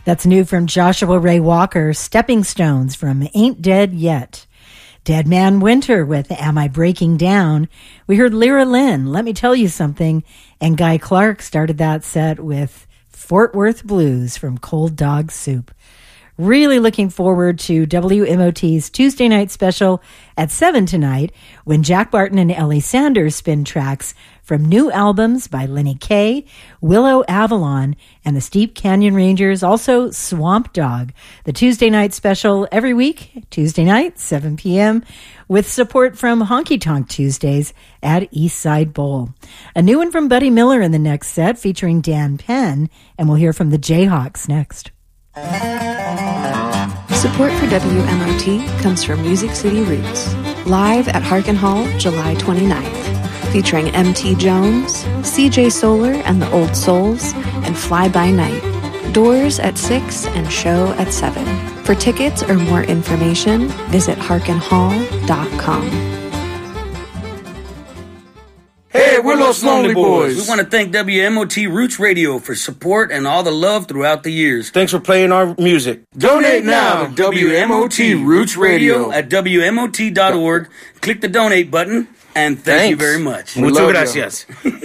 That's new from Joshua Ray Walker, Stepping Stones from Ain't Dead Yet. Dead Man Winter with Am I Breaking Down? We heard Lyra Lynn, Let Me Tell You Something, and Guy Clark started that set with Fort Worth Blues from Cold Dog Soup. Really looking forward to WMOT's Tuesday night special at 7 tonight when Jack Barton and Ellie Sanders spin tracks from new albums by Lenny Kaye, Willow Avalon, and the Steep Canyon Rangers, also Swamp Dogg. The Tuesday night special every week, Tuesday night, 7 p.m., with support from Honky Tonk Tuesdays at Eastside Bowl. A new one from Buddy Miller in the next set featuring Dan Penn, and we'll hear from the Jayhawks next. Support for WMOT comes from Music City Roots, live at Harkin Hall, July 29th, featuring M.T. Jones, C.J. Solar and the Old Souls, and Fly By Night. Doors at 6 and show at 7. For tickets or more information, visit harkinhall.com. Hey, we're Los Lonely Boys. We want to thank WMOT Roots Radio for support and all the love throughout the years. Thanks for playing our music. Donate now to WMOT Roots Radio at WMOT.org. Click the donate button, and thank you very much. Muchas gracias.